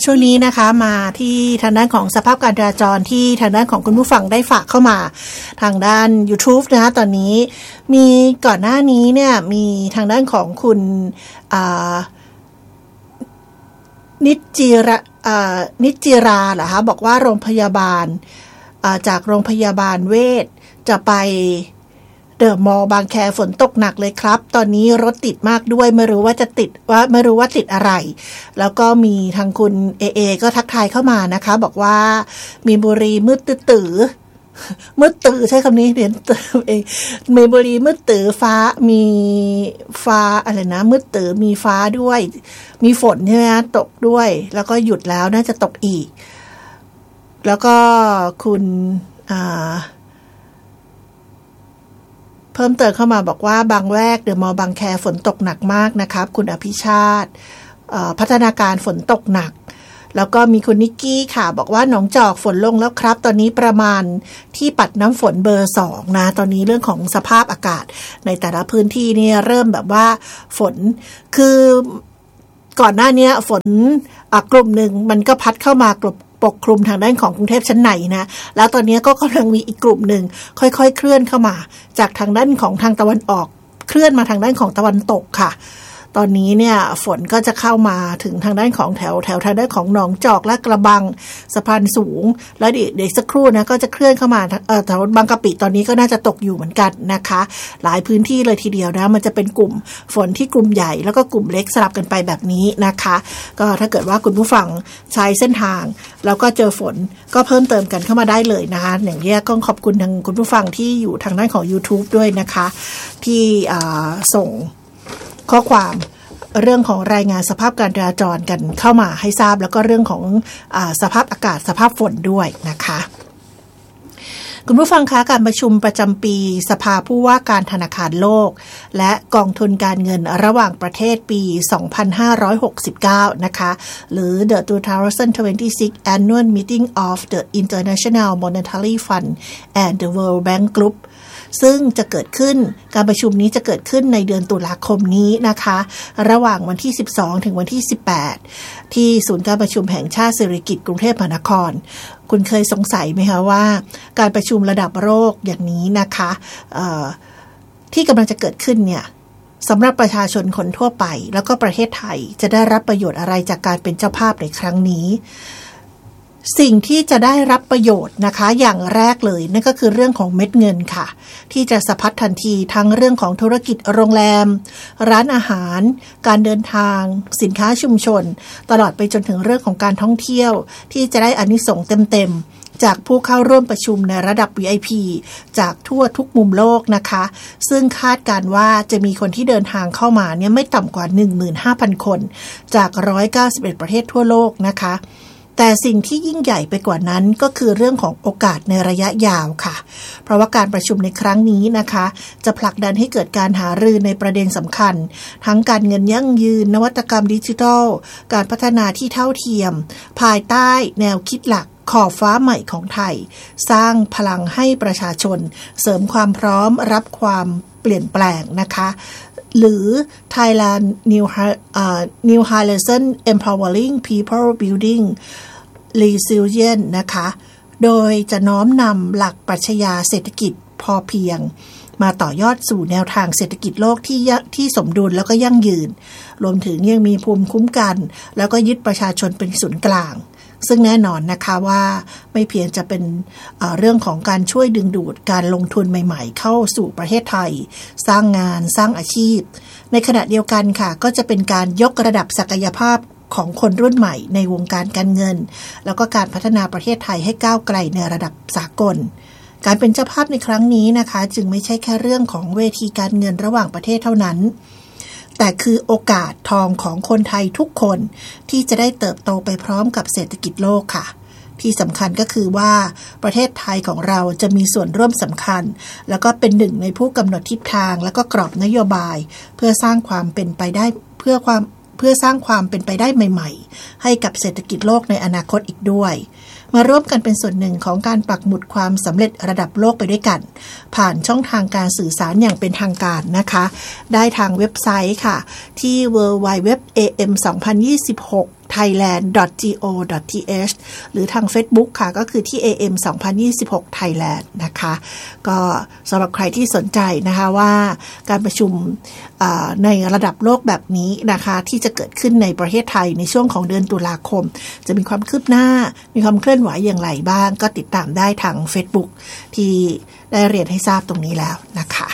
ช่วงนี้นะคะมาที่ทางด้านของสภาพการจราจรที่ทางด้านของคุณผู้ฟังได้ฝากเข้ามาทางด้าน YouTube นะคะตอนนี้มีก่อนหน้านี้เนี่ยมีทางด้านของคุณนิจิราเหรอคะบอกว่าโรงพยาบาลจากโรงพยาบาลเวชจะไปเดอะมอลล์บางแคฝนตกหนักเลยครับตอนนี้รถติดมากด้วยไม่รู้ว่าติดอะไรแล้วก็มีทางคุณเอก็ทักทายเข้ามานะคะบอกว่ามีบุรีมืดตื้อมืดตื้อใช้คำนี้เรียนเองมีบุรีมืดตื้อฟ้ามีฟ้าอะไรนะมืดตื้อมีฟ้าด้วยมีฝนใช่ไหมคะตกด้วยแล้วก็หยุดแล้วน่าจะตกอีกแล้วก็คุณเพิ่มเติมเข้ามาบอกว่าบางแวกเดอะมอลล์บางแคฝนตกหนักมากนะครับคุณอภิชาติพัฒนาการฝนตกหนักแล้วก็มีคุณนิกกี้ค่ะบอกว่าหนองจอกฝนลงแล้วครับตอนนี้ประมาณที่ปัดน้ำฝนเบอร์2นะตอนนี้เรื่องของสภาพอากาศในแต่ละพื้นที่นี่เริ่มแบบว่าฝนคือก่อนหน้านี้ฝนกลุ่มหนึ่งมันก็พัดเข้ามากลุ่มปกคลุมทางด้านของกรุงเทพชั้นในนะแล้วตอนนี้ก็กำลังมีอีกกลุ่มหนึ่งค่อยๆเคลื่อนเข้ามาจากทางด้านของทางตะวันออกเคลื่อนมาทางด้านของตะวันตกค่ะตอนนี้เนี่ยฝนก็จะเข้ามาถึงทางด้านของแถวทางด้านของหนองจอกและกระบังสะพานสูงแล้วเดี๋ยวสักครู่นะก็จะเคลื่อนเข้ามาแถวบางกะปิตอนนี้ก็น่าจะตกอยู่เหมือนกันนะคะหลายพื้นที่เลยทีเดียวนะมันจะเป็นกลุ่มฝนที่กลุ่มใหญ่แล้วก็กลุ่มเล็กสลับกันไปแบบนี้นะคะก็ถ้าเกิดว่าคุณผู้ฟังใช้เส้นทางแล้วก็เจอฝนก็เพิ่มเติมกันเข้ามาได้เลยนะคะอย่างนี้ก็ขอบคุณทางคุณผู้ฟังที่อยู่ทางด้านของ YouTube ด้วยนะคะที่ส่งข้อความเรื่องของรายงานสภาพการจราจรกันเข้ามาให้ทราบแล้วก็เรื่องของสภาพอากาศสภาพฝนด้วยนะคะคุณผู้ฟังคะการประชุมประจำปีสภาผู้ว่าการธนาคารโลกและกองทุนการเงินระหว่างประเทศปี 2569 นะคะหรือ The 2026 Annual Meeting of the International Monetary Fund and the World Bank Groupซึ่งจะเกิดขึ้นการประชุมนี้จะเกิดขึ้นในเดือนตุลาคมนี้นะคะระหว่างวันที่12ถึงวันที่18ที่ศูนย์การประชุมแห่งชาติสิริกิติ์กรุงเทพมหานครคุณเคยสงสัยไหมคะว่าการประชุมระดับโลกอย่างนี้นะคะที่กำลังจะเกิดขึ้นเนี่ยสำหรับประชาชนคนทั่วไปแล้วก็ประเทศไทยจะได้รับประโยชน์อะไรจากการเป็นเจ้าภาพในครั้งนี้สิ่งที่จะได้รับประโยชน์นะคะอย่างแรกเลยนั่นก็คือเรื่องของเม็ดเงินค่ะที่จะสะพัดทันทีทั้งเรื่องของธุรกิจโรงแรมร้านอาหารการเดินทางสินค้าชุมชนตลอดไปจนถึงเรื่องของการท่องเที่ยวที่จะได้อานิสงส์เต็มๆจากผู้เข้าร่วมประชุมในระดับ VIP จากทั่วทุกมุมโลกนะคะซึ่งคาดการว่าจะมีคนที่เดินทางเข้ามาเนี่ยไม่ต่ำกว่า 15,000 คนจาก191ประเทศทั่วโลกนะคะแต่สิ่งที่ยิ่งใหญ่ไปกว่านั้นก็คือเรื่องของโอกาสในระยะยาวค่ะเพราะว่าการประชุมในครั้งนี้นะคะจะผลักดันให้เกิดการหารือในประเด็นสำคัญทั้งการเงินยั่งยืนนวัตกรรมดิจิทัลการพัฒนาที่เท่าเทียมภายใต้แนวคิดหลักขอบฟ้าใหม่ของไทยสร้างพลังให้ประชาชนเสริมความพร้อมรับความเปลี่ยนแปลงนะคะหรือ Thailand New Horizon Empowering People Building Resilience นะคะโดยจะน้อมนำหลักปรัชญาเศรษฐกิจพอเพียงมาต่อยอดสู่แนวทางเศรษฐกิจโลกที่สมดุลแล้วก็ยั่งยืนรวมถึงยังมีภูมิคุ้มกันแล้วก็ยึดประชาชนเป็นศูนย์กลางซึ่งแน่นอนนะคะว่าไม่เพียงจะเป็นเรื่องของการช่วยดึงดูดการลงทุนใหม่ๆเข้าสู่ประเทศไทยสร้างงานสร้างอาชีพในขณะเดียวกันค่ะก็จะเป็นการยกระดับศักยภาพของคนรุ่นใหม่ในวงการการเงินแล้วก็การพัฒนาประเทศไทยให้ก้าวไกลในระดับสากลการเป็นเจ้าภาพในครั้งนี้นะคะจึงไม่ใช่แค่เรื่องของเวทีการเงินระหว่างประเทศเท่านั้นแต่คือโอกาสทองของคนไทยทุกคนที่จะได้เติบโตไปพร้อมกับเศรษฐกิจโลกค่ะที่สำคัญก็คือว่าประเทศไทยของเราจะมีส่วนร่วมสำคัญแล้วก็เป็นหนึ่งในผู้กำหนดทิศทางและก็กรอบนโยบายเพื่อสร้างความเป็นไปได้เพื่อสร้างความเป็นไปได้ใหม่ๆให้กับเศรษฐกิจโลกในอนาคตอีกด้วยมาร่วมกันเป็นส่วนหนึ่งของการปักหมุดความสำเร็จระดับโลกไปด้วยกันผ่านช่องทางการสื่อสารอย่างเป็นทางการนะคะได้ทางเว็บไซต์ค่ะที่ www.am2026 thailand.go.th หรือทาง Facebook ค่ะก็คือที่ AM 2026 Thailand นะคะก็สำหรับใครที่สนใจนะคะว่าการประชุมในระดับโลกแบบนี้นะคะที่จะเกิดขึ้นในประเทศไทยในช่วงของเดือนตุลาคมจะมีความคืบหน้ามีความเคลื่อนไหวอย่างไรบ้างก็ติดตามได้ทาง Facebook ที่ได้เรียนให้ทราบตรงนี้แล้วนะคะ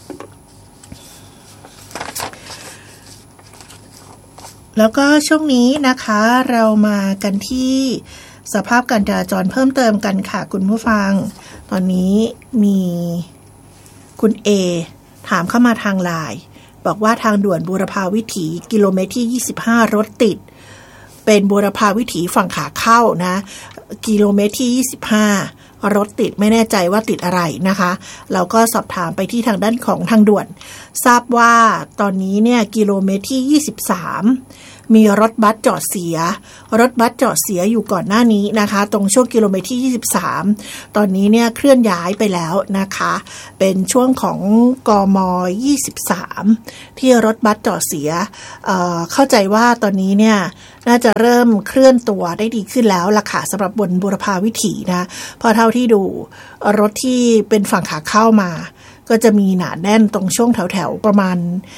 แล้วก็ช่วงนี้นะคะเรามากันที่สภาพการจราจรเพิ่มเติมกันค่ะคุณผู้ฟังตอนนี้มีคุณเอถามเข้ามาทางไลน์บอกว่าทางด่วนบูรพาวิถีกิโลเมตรที่25รถติดเป็นบูรพาวิถีฝั่งขาเข้านะกิโลเมตรที่25รถติดไม่แน่ใจว่าติดอะไรนะคะเราก็สอบถามไปที่ทางด้านของทางด่วนทราบว่าตอนนี้เนี่ยกิโลเมตรที่23มีรถบัสจอดเสียอยู่ก่อนหน้านี้นะคะตรงช่วงกิโลเมตรที่23ตอนนี้เนี่ยเคลื่อนย้ายไปแล้วนะคะเป็นช่วงของกม23ที่รถบัสจอดเสียเข้าใจว่าตอนนี้เนี่ยน่าจะเริ่มเคลื่อนตัวได้ดีขึ้นแล้วล่ะค่ะสำหรับบนบูรพาวิถีนะพอเท่าที่ดูรถที่เป็นฝั่งขาเข้ามาก็จะมีหนาแน่นตรงช่วงแถวๆประมาณ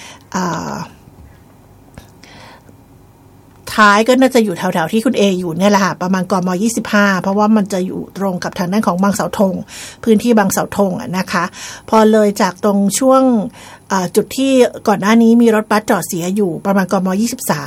ท้ายก็น่าจะอยู่แถวๆที่คุณเออยู่เนี่ยแหละค่ะประมาณกม25เพราะว่ามันจะอยู่ตรงกับทางด้านของบางเสาธงพื้นที่บางเสาธงนะคะพอเลยจากตรงช่วงจุดที่ก่อนหน้านี้มีรถบัสจอดเสียอยู่ประมาณกม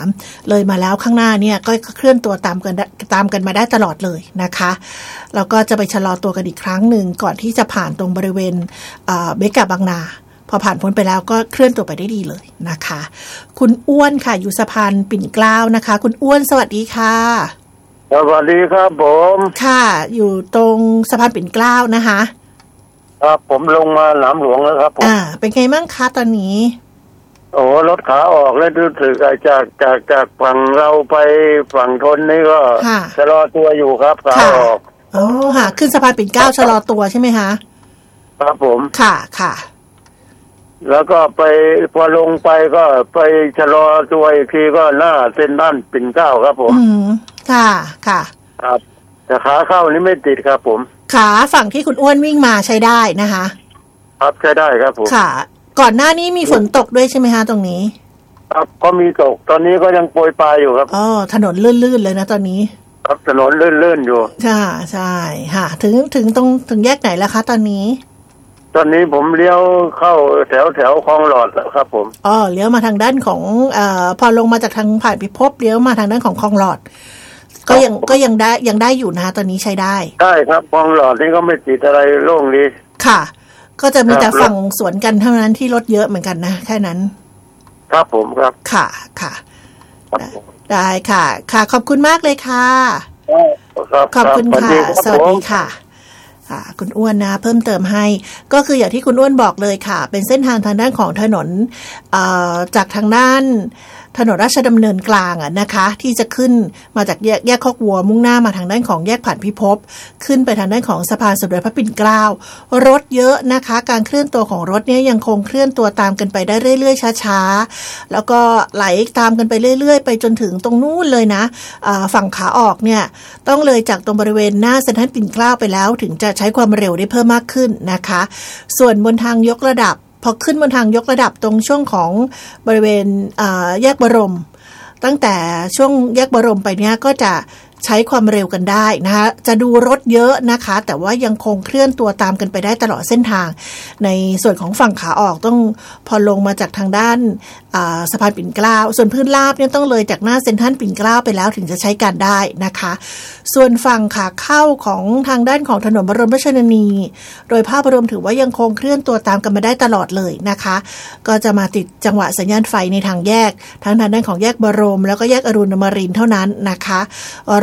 23เลยมาแล้วข้างหน้าเนี่ยก็เคลื่อนตัวตามกันมาได้ตลอดเลยนะคะแล้วก็จะไปชะลอตัวกันอีกครั้งหนึ่งก่อนที่จะผ่านตรงบริเวณเบกาบางนาพอผ่านพ้นไปแล้วก็เคลื่อนตัวไปได้ดีเลยนะคะคุณอ้วนค่ะอยู่สะพานปิ่นเกล้านะคะคุณอ้วนสวัสดีค่ะสวัสดีครับผมค่ะอยู่ตรงสะพานปิ่นเกล้านะคะครับผมลงมาหนามหลวงแล้วครับผมเป็นไงบ้างคะตอนนี้โอ้รถขาออกแล้วรู้สึกจากฝั่งเราไปฝั่งทนนี่ก็ชะลอตัวอยู่ครับขาออกอ๋อค่ะขึ้นสะพานปิ่นเกล้าชะลอตัวใช่ไหมคะครับผมค่ะแล้วก็ไปพอลงไปก็ไปชะลอตัวอีกทีก็หน้าเซ็นทรัลปิ่นเกล้าครับผมค่ะครับแต่ขาเข้านี่ไม่ติดครับผมขาฝั่งที่คุณอ้วนวิ่งมาใช้ได้นะคะครับใช้ได้ครับผมค่ะก่อนหน้านี้มีฝนตกด้วยใช่ไหมคะตรงนี้ครับก็มีตกตอนนี้ก็ยังโปรยปลายอยู่ครับอ๋อถนนลื่นๆเลยนะตอนนี้ครับถนนลื่นๆอยู่ใช่ค่ะถึงแยกไหนแล้วคะตอนนี้ตอนนี้ผมเลี้ยวเข้าแถวคลองหลอดแล้วครับผมอ๋อเลี้ยวมาทางด้านของพอลงมาจากทางผ่านพิภพเลี้ยวมาทางด้านของคลองหลอดก็ยังได้อยู่นะตอนนี้ใช้ได้ครับคลองหลอดนี่ก็ไม่ติดอะไรโล่งดีค่ะก็จะมีแต่ฝั่งสวนกันเท่านั้นที่รถเยอะเหมือนกันนะแค่นั้นครับผมครับค่ะได้ค่ะขอบคุณมากเลยค่ะขอบคุณค่ะสวัสดีค่ะคุณอ้วนนะเพิ่มเติมให้ก็คืออย่างที่คุณอ้วนบอกเลยค่ะเป็นเส้นทางด้านของถนนจากทางด้านถนนราชดำเนินกลางนะคะที่จะขึ้นมาจากแยกคอกวัวมุ่งหน้ามาทางด้านของแยกผ่านพิภพขึ้นไปทางด้านของสะพานสมเด็จพระปิ่นเกล้ารถเยอะนะคะการเคลื่อนตัวของรถเนี่ยยังคงเคลื่อนตัวตามกันไปได้เรื่อยๆช้าๆแล้วก็ไหลตามกันไปเรื่อยๆไปจนถึงตรงนู้นเลยนะฝั่งขาออกเนี่ยต้องเลยจากตรงบริเวณหน้าเซ็นทรัลปิ่นเกล้าไปแล้วถึงจะใช้ความเร็วได้เพิ่มมากขึ้นนะคะส่วนบนทางยกระดับพอขึ้นบนทางยกระดับตรงช่วงของบริเวณแยกบรมตั้งแต่ช่วงแยกบรมไปเนี้ยก็จะใช้ความเร็วกันได้นะคะจะดูรถเยอะนะคะแต่ว่ายังคงเคลื่อนตัวตามกันไปได้ตลอดเส้นทางในส่วนของฝั่งขาออกต้องพอลงมาจากทางด้านสะพานปิ่นเกล้าส่วนพื้นราบเนี่ยต้องเลยจากหน้าเซ็นทรัลปิ่นเกล้าไปแล้วถึงจะใช้การได้นะคะส่วนฝั่งขาเข้าของทางด้านของถนนบรมราชชนนีโดยภาพรวมถือว่ายังคงเคลื่อนตัวตามกันมาได้ตลอดเลยนะคะก็จะมาติดจังหวะสัญญาณไฟในทางแยกทั้งทางด้านของแยกบรมแล้วก็แยกอรุณอมรินทร์เท่านั้นนะคะร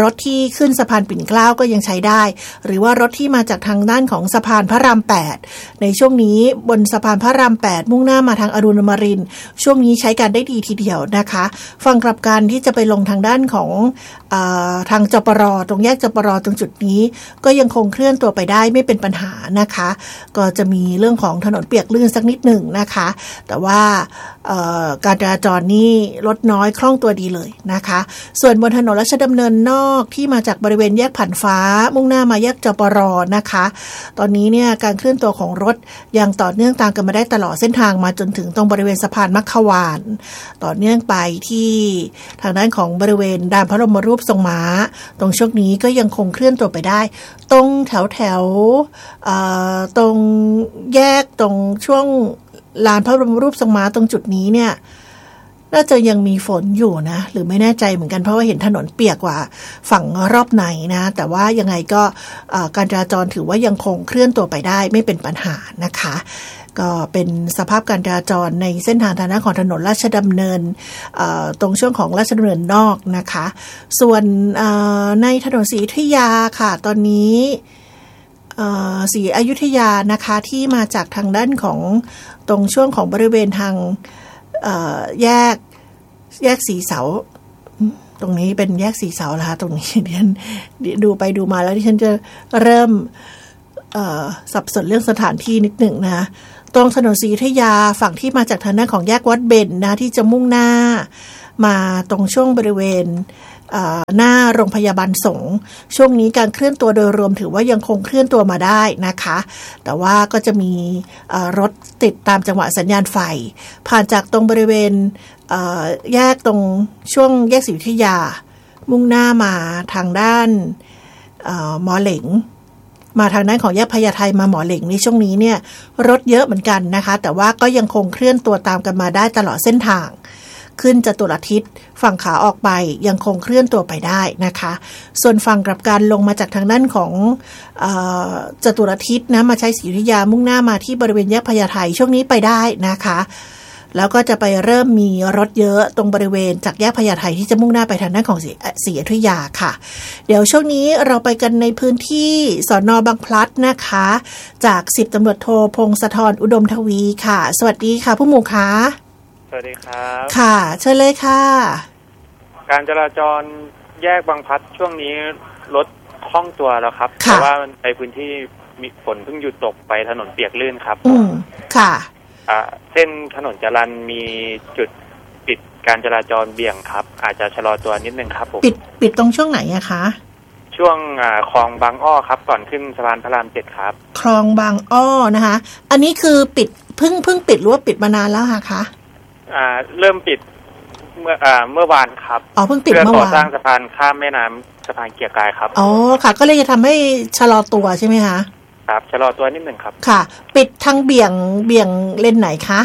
ถที่ขึ้นสะพานปิ่นเกล้าก็ยังใช้ได้หรือว่ารถที่มาจากทางด้านของสะพานพระราม8ในช่วงนี้บนสะพานพระราม8มุ่งหน้ามาทางอรุณอมรินทร์ช่วงนี้ใช้การได้ดีทีเดียวนะคะฝั่งกลับกันที่จะไปลงทางด้านของทางจปร.ตรงแยกจปร.ตรงจุดนี้ก็ยังคงเคลื่อนตัวไปได้ไม่เป็นปัญหานะคะก็จะมีเรื่องของถนนเปียกลื่นสักนิดหนึ่งนะคะแต่ว่าการจราจรนี่ลดน้อยคล่องตัวดีเลยนะคะส่วนบนถนนราชดำเนินนอกที่มาจากบริเวณแยกผ่านฟ้ามุ่งหน้ามาแยกจปร.นะคะตอนนี้เนี่ยการเคลื่อนตัวของรถยังต่อเนื่องตามกันมาได้ตลอดเส้นทางมาจนถึงตรงบริเวณสะพานมัคควานต่อเนื่องไปที่ทางด้านของบริเวณด่านพระบรมรูปทรงม้าตรงช่วงนี้ก็ยังคงเคลื่อนตัวไปได้ตรงแถวตรงแยกตรงช่วงลานพระบรมรูปทรงม้าตรงจุดนี้เนี่ยน่าจะยังมีฝนอยู่นะหรือไม่แน่ใจเหมือนกันเพราะว่าเห็นถนนเปียกกว่าฝั่งรอบในนะแต่ว่ายังไงก็การจราจรถือว่ายังคงเคลื่อนตัวไปได้ไม่เป็นปัญหานะคะก็เป็นสภาพการจราจรในเส้นทางทางด้านของถนนราชดำเนินตรงช่วงของราชดำเนินนอกนะคะส่วนในถนนศรีอยุธยาค่ะตอนนี้ศรีอยุธยานะคะที่มาจากทางด้านของตรงช่วงของบริเวณทางแยกสีเสาตรงนี้เป็นแยกสีเสาแล้วค่ะตรงนี้ดิฉันดูไปดูมาแล้วดิฉันจะเริ่มสับสนเรื่องสถานที่นิดหนึ่งนะตรงถนนศรีอยุธยาฝั่งที่มาจากทางด้านของแยกวัดเบญนะที่จะมุ่งหน้ามาตรงช่วงบริเวณหน้าโรงพยาบาลสงฆ์ช่วงนี้การเคลื่อนตัวโดยรวมถือว่ายังคงเคลื่อนตัวมาได้นะคะแต่ว่าก็จะมีรถติดตามจังหวะสัญญาณไฟผ่านจากตรงบริเวณแยกตรงช่วงแยกศรีอยุธยามุ่งหน้ามาทางด้านหมอเหล็งมาทางด้านของแยกพญาไทมาหมอเหล็งในช่วงนี้เนี่ยรถเยอะเหมือนกันนะคะแต่ว่าก็ยังคงเคลื่อนตัวตามกันมาได้ตลอดเส้นทางขึ้นจตุรทิศฝั่งขาออกไปยังคงเคลื่อนตัวไปได้นะคะส่วนฝั่งกลับกันลงมาจากทางด้านของจตุรทิศนะมาใช้ศรีอยุธยามุ่งหน้ามาที่บริเวณแยกพญาไทช่วงนี้ไปได้นะคะแล้วก็จะไปเริ่มมีรถเยอะตรงบริเวณจากแยกพญาไทที่จะมุ่งหน้าไปทางด้านของศรีอยุธยาค่ะเดี๋ยวช่วงนี้เราไปกันในพื้นที่สน.บางพลัดนะคะจาก10ตำรวจโทพงศธรอุดมทวีค่ะสวัสดีค่ะผู้หมู่คะสวัสดีครับค่ะเชิญเลยค่ะการจราจรแยกบางพลัดช่วงนี้รถคล่องตัวแล้วครับเพราะว่ามันในพื้นที่มีฝนเพิ่งหยุดตกไปถนนเปียกลื่นครับค่ะเส้นถนนจรัญมีจุดปิดการจราจรเบี่ยงครับอาจจะชะลอตัวนิดนึงครับผมปิดตรงช่วงไหนอะคะช่วงคลองบางอ้อครับก่อนขึ้นสะพานพระราม7ครับคลองบางอ้อนะคะอันนี้คือปิดเพิ่งปิดหรือว่าปิดมานานแล้วคะเริ่มปิดเมื่อวานครับเพิ่งปิดเมื่อวานเพื่อก่อสร้างสะพานข้ามแม่น้ำสะพานเกียรติกายครับค่ะก็เลยจะทำให้ชะลอตัวใช่ไหมคะครับชะลอตัวนิดหนึ่งครับค่ะปิดทางเบี่ยงเลนไหนคะ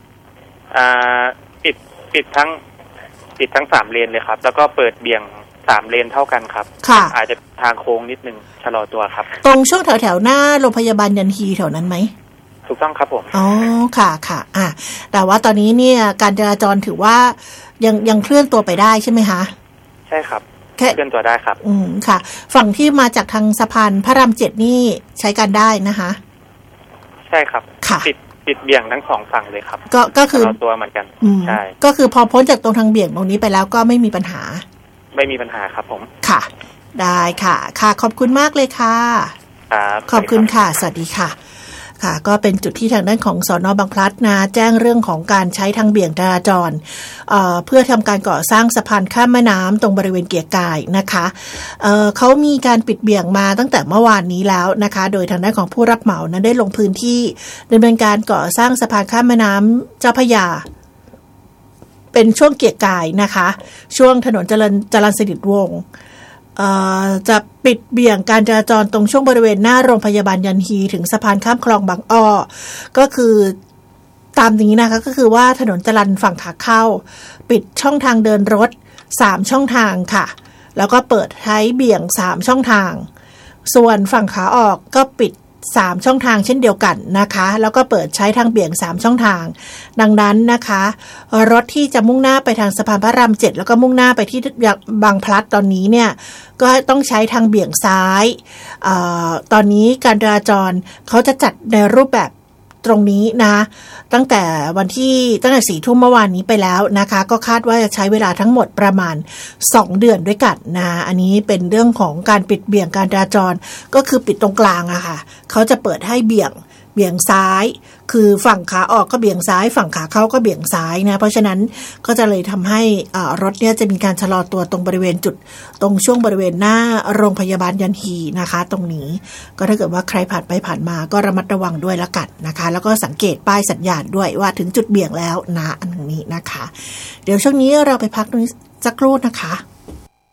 ปิดทั้ง3เลนเลยครับแล้วก็เปิดเบี่ยง3เลนเท่ากันครับอาจจะทางโค้งนิดนึงชะลอตัวครับตรงช่วงแถวหน้าโรงพยาบาลยันฮีแถวนั้นไหมถูกต้องครับผมค่ะแต่ว่าตอนนี้เนี่ยการจราจรถือว่ายังเคลื่อนตัวไปได้ใช่ไหมคะใช่ครับเคลื่อนตัวได้ครับค่ะฝั่งที่มาจากทางสะพานพระราม7นี่ใช้การได้นะคะใช่ครับปิดเบี่ยงทั้ง2ฝั่งเลยครับก็คือตัวเหมือนกันใช่ก็คือพอพ้นจากตรงทางเบี่ยงตรงนี้ไปแล้วก็ไม่มีปัญหาครับผมค่ะได้ค่ะขอบคุณมากเลยค่ะขอบคุณค่ะสวัสดีค่ะก็เป็นจุดที่ทางด้านของสน.บางพลัดนะแจ้งเรื่องของการใช้ทางเบี่ยงจราจรเพื่อทำการก่อสร้างสะพานข้ามแม่น้ำตรงบริเวณเกียรติกายนะคะเขามีการปิดเบี่ยงมาตั้งแต่เมื่อวานนี้แล้วนะคะโดยทางด้านของผู้รับเหมานั้นได้ลงพื้นที่ดำเนินการก่อสร้างสะพานข้ามแม่น้ำเจ้าพระยาเป็นช่วงเกียรติกายนะคะช่วงถนนจรัญสฤษดิ์วงศ์จะปิดเบี่ยงการจราจรตรงช่วงบริเวณหน้าโรงพยาบาลยันฮีถึงสะพานข้ามคลองบางอ้อก็คือตามนี้นะคะก็คือว่าถนนจรัญฝั่งขาเข้าปิดช่องทางเดินรถ3ช่องทางค่ะแล้วก็เปิดใช้เบี่ยง3ช่องทางส่วนฝั่งขาออกก็ปิด 3ช่องทางเช่นเดียวกันนะคะแล้วก็เปิดใช้ทางเบี่ยง3ช่องทางดังนั้นนะคะรถที่จะมุ่งหน้าไปทางสะพานพระราม7แล้วก็มุ่งหน้าไปที่บางพลัดตอนนี้เนี่ยก็ต้องใช้ทางเบี่ยงซ้ายตอนนี้การจราจรเขาจะจัดในรูปแบบตรงนี้นะตั้งแต่4 ทุ่มเมื่อวานนี้ไปแล้วนะคะก็คาดว่าจะใช้เวลาทั้งหมดประมาณ2เดือนด้วยกันนะอันนี้เป็นเรื่องของการปิดเบี่ยงการจราจรก็คือปิดตรงกลางอะค่ะเขาจะเปิดให้เบี่ยงซ้ายคือฝั่งขาออกก็เบี่ยงซ้ายฝั่งขาเข้าก็เบี่ยงซ้ายนะเพราะฉะนั้นก็จะเลยทำให้รถเนี่ยจะมีการชะลอตัวตรงบริเวณจุดตรงช่วงบริเวณหน้าโรงพยาบาลยันฮีนะคะตรงนี้ก็ถ้าเกิดว่าใครผ่านไปผ่านมาก็ระมัดระวังด้วยละกันนะคะแล้วก็สังเกตป้ายสัญญาณด้วยว่าถึงจุดเบี่ยงแล้วนะอันนี้นะคะเดี๋ยวช่วงนี้เราไปพักตรงนี้สักครู่นะคะ